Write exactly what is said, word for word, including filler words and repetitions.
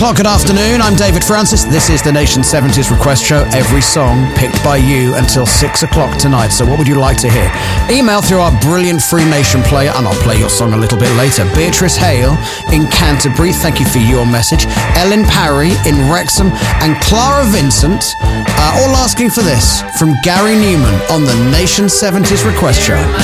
Well, good afternoon, I'm David Francis. This is the Nation seventies Request Show. Every song picked by you until six o'clock tonight. So what would you like to hear? Email through our brilliant Freemason player, and I'll play your song a little bit later. Beatrice Hale in Canterbury, thank you for your message. Ellen Parry in Wrexham and Clara Vincent, uh, all asking for this from Gary Newman on the Nation seventies Request Show.